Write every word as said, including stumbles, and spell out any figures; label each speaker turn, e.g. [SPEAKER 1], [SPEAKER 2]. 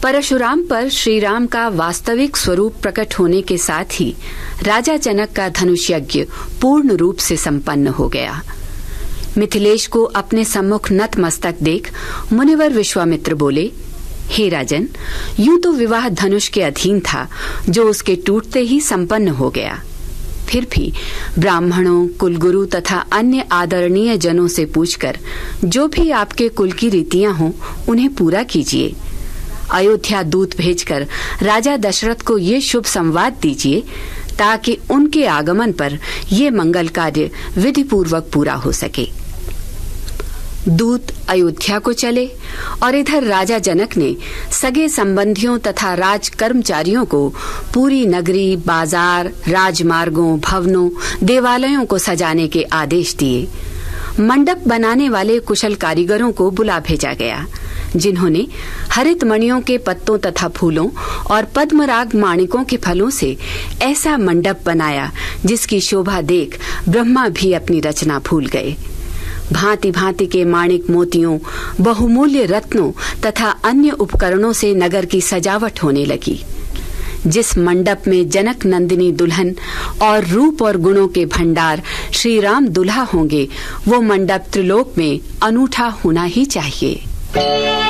[SPEAKER 1] परशुराम पर श्री राम का वास्तविक स्वरूप प्रकट होने के साथ ही राजा जनक का धनुष यज्ञ पूर्ण रूप से संपन्न हो गया। मिथिलेश को अपने सम्मुख नतमस्तक देख मुनिवर विश्वामित्र बोले, हे राजन, यूं तो विवाह धनुष के अधीन था, जो उसके टूटते ही संपन्न हो गया। फिर भी ब्राह्मणों, कुलगुरु तथा अन्य आदरणीय जनों से पूछकर जो भी आपके कुल की रीतियां हों उन्हें पूरा कीजिए। अयोध्या दूत भेजकर राजा दशरथ को ये शुभ संवाद दीजिए ताकि उनके आगमन पर ये मंगल कार्य विधि पूर्वक पूरा हो सके। दूत अयोध्या को चले और इधर राजा जनक ने सगे संबंधियों तथा राज कर्मचारियों को पूरी नगरी, बाजार, राजमार्गों, भवनों, देवालयों को सजाने के आदेश दिए। मंडप बनाने वाले कुशल कारीगरों को बुला भेजा गया, जिन्होंने हरित मणियों के पत्तों तथा फूलों और पद्मराग माणिकों के फलों से ऐसा मंडप बनाया जिसकी शोभा देख ब्रह्मा भी अपनी रचना भूल गए। भांति भांति के माणिक मोतियों, बहुमूल्य रत्नों तथा अन्य उपकरणों से नगर की सजावट होने लगी। जिस मंडप में जनक नंदिनी दुल्हन और रूप और गुणों के भंडार श्री राम दुल्हा होंगे, वो मंडप त्रिलोक में अनूठा होना ही चाहिए।